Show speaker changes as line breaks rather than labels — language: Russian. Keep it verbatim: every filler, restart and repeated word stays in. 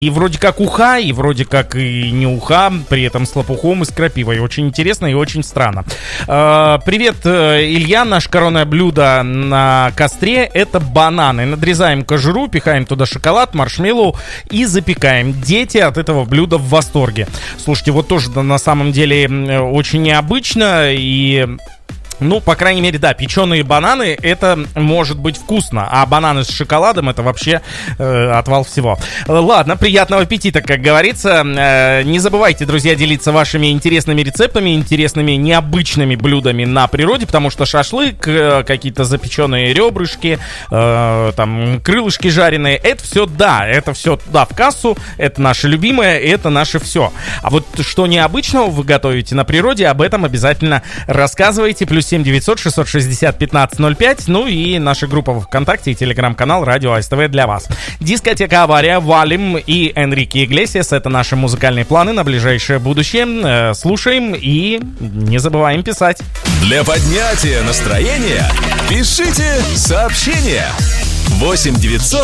И вроде как уха, и вроде как и не уха, при этом с лопухом и с крапивой. Очень интересно и очень странно. Привет, Илья. Наше коронное блюдо на костре — это бананы. Надрезаем кожуру, пихаем туда шоколад, маршмеллоу и запекаем. Дети от этого блюда в восторге. Слушайте, вот тоже на самом деле очень необычно и... Ну, по крайней мере, да, печеные бананы — это может быть вкусно, а бананы с шоколадом — это вообще э, отвал всего. Ладно, приятного аппетита, как говорится. Э, не забывайте, друзья, делиться вашими интересными рецептами, интересными необычными блюдами на природе, потому что шашлык, э, какие-то запеченные ребрышки, э, там, крылышки жареные — это все, да, это все туда в кассу, это наше любимое, это наше все. А вот что необычного вы готовите на природе, об этом обязательно рассказывайте. Плюс семь девятьсот шестьсот шестьдесят пятнадцать ноль пять. Ну и наша группа в ВКонтакте и телеграм-канал Радио АСТВ для вас. Дискотека «Авария», Валим и Энрике Иглесиас — это наши музыкальные планы на ближайшее будущее. Слушаем и не забываем писать.
Для поднятия настроения пишите сообщения восемь девятьсот